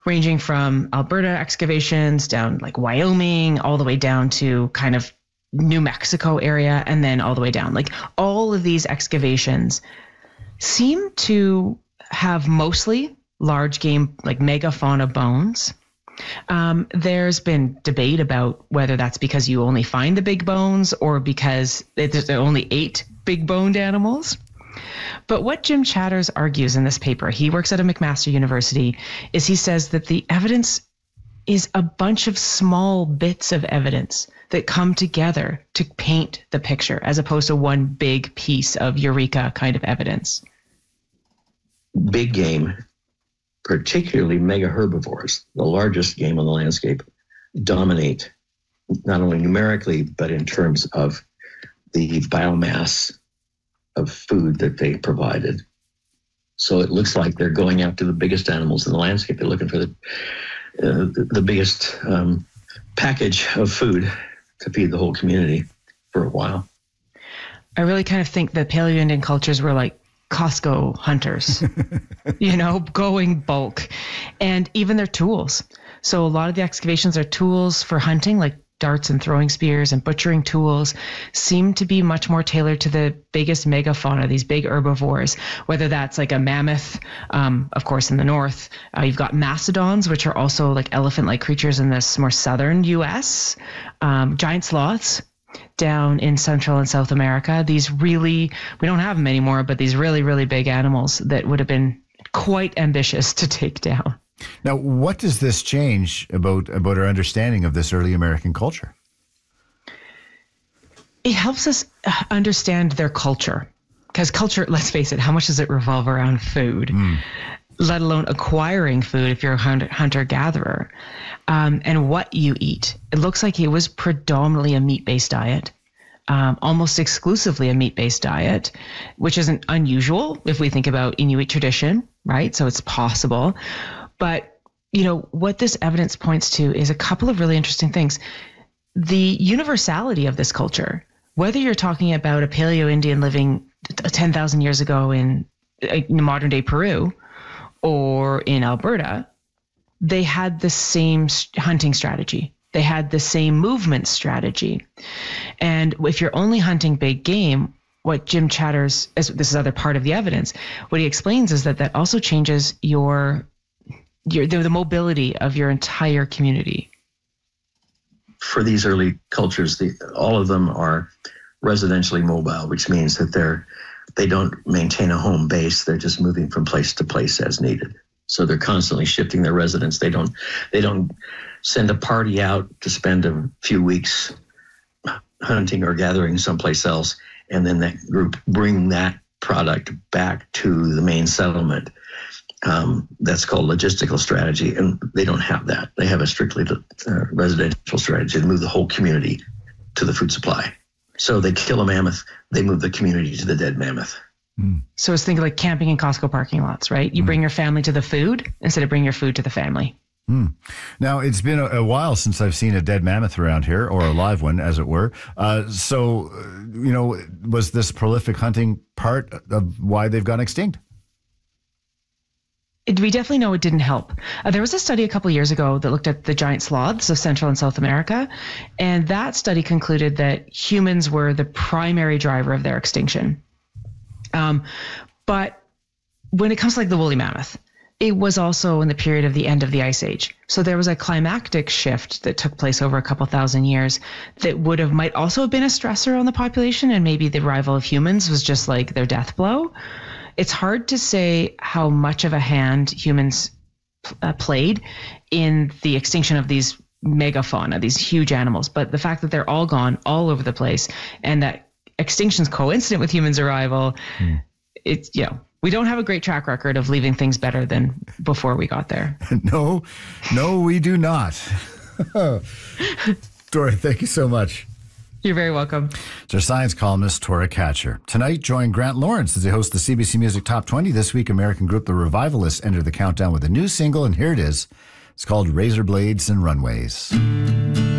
ranging from Alberta excavations down like Wyoming, all the way down to kind of New Mexico area, and then all the way down. Like all of these excavations seem to have mostly large game, like megafauna bones. There's been debate about whether that's because you only find the big bones or because there are only 8 big boned animals. But what Jim Chatters argues in this paper, he works at a McMaster University, is he says that the evidence is a bunch of small bits of evidence that come together to paint the picture as opposed to one big piece of eureka kind of evidence. Big game, particularly mega herbivores, the largest game on the landscape, dominate not only numerically, but in terms of the biomass of food that they provided. So it looks like they're going after the biggest animals in the landscape. They're looking for the biggest package of food to feed the whole community for a while. I really kind of think that Paleo-Indian cultures were like Costco hunters, going bulk, and even their tools. So a lot of the excavations are tools for hunting, like darts and throwing spears and butchering tools, seem to be much more tailored to the biggest megafauna, these big herbivores, whether that's like a mammoth, of course, in the north. You've got mastodons, which are also like elephant-like creatures in this more southern U.S., giant sloths down in Central and South America. These really, we don't have them anymore, but these really, really big animals that would have been quite ambitious to take down. Now, what does this change about our understanding of this early American culture? It helps us understand their culture. Because culture, let's face it, how much does it revolve around food? Let alone acquiring food if you're a hunter-gatherer, and what you eat. It looks like it was predominantly a meat-based diet, almost exclusively a meat-based diet, which isn't unusual if we think about Inuit tradition, right? So it's possible. But, what this evidence points to is a couple of really interesting things. The universality of this culture, whether you're talking about a Paleo-Indian living 10,000 years ago in modern-day Peru or in Alberta, they had the same hunting strategy. They had the same movement strategy. And if you're only hunting big game, what Jim Chatters, this is other part of the evidence, what he explains is that also changes the mobility of your entire community. For these early cultures, all of them are residentially mobile, which means that they don't maintain a home base. They're just moving from place to place as needed. So they're constantly shifting their residence. They don't send a party out to spend a few weeks hunting or gathering someplace else, and then that group bring that product back to the main settlement. That's called logistical strategy, and they don't have that. They have a strictly residential strategy to move the whole community to the food supply. So they kill a mammoth, they move the community to the dead mammoth. So it's thinking like camping in Costco parking lots, right? You bring your family to the food instead of bring your food to the family. Now, it's been a while since I've seen a dead mammoth around here, or a live one, as it were. So, was this prolific hunting part of why they've gone extinct? We definitely know it didn't help. There was a study a couple of years ago that looked at the giant sloths of Central and South America, and that study concluded that humans were the primary driver of their extinction. But when it comes to like the woolly mammoth, it was also in the period of the end of the Ice Age. So there was a climactic shift that took place over a couple thousand years that might also have been a stressor on the population, and maybe the arrival of humans was just like their death blow. It's hard to say how much of a hand humans played in the extinction of these megafauna, these huge animals. But the fact that they're all gone all over the place and that extinction's coincident with humans' arrival, it's, we don't have a great track record of leaving things better than before we got there. No, we do not. Tora, thank you so much. You're very welcome. It's our science columnist, Tora Katcher. Tonight, join Grant Lawrence as he hosts the CBC Music Top 20. This week, American group The Revivalists enter the countdown with a new single, and here it is. It's called Razor Blades and Runways.